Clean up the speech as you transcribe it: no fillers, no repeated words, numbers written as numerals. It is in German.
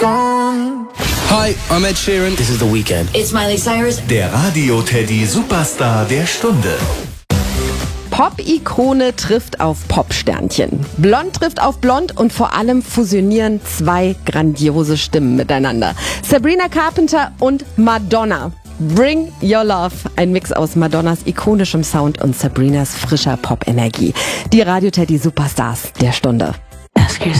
gone. Hi, I'm Ed Sheeran. This is The Weeknd. It's Miley Cyrus. Der Radio-Teddy Superstar der Stunde. Pop-Ikone trifft auf Pop-Sternchen. Blond trifft auf Blond und vor allem fusionieren zwei grandiose Stimmen miteinander. Sabrina Carpenter und Madonna. Bring Your Love. Ein Mix aus Madonnas ikonischem Sound und Sabrinas frischer Pop-Energie. Die Radio-Teddy Superstars der Stunde. Ask yourself.